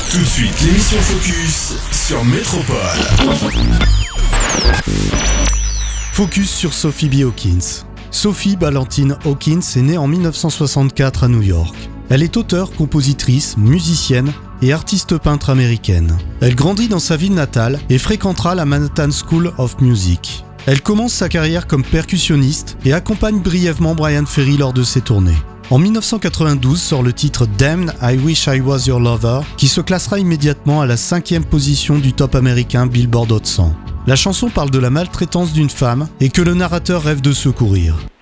Tout de suite, l'émission Focus sur Métropole. Focus sur Sophie B. Hawkins. Sophie Ballantine Hawkins est née en 1964 à New York. Elle est auteure, compositrice, musicienne et artiste peintre américaine. Elle grandit dans sa ville natale et fréquentera la Manhattan School of Music. Elle commence sa carrière comme percussionniste et accompagne brièvement Bryan Ferry lors de ses tournées. En 1992 sort le titre Damned I Wish I Was Your Lover, qui se classera immédiatement à la 5e position du top américain Billboard Hot 100. La chanson parle de la maltraitance d'une femme et que le narrateur rêve de secourir.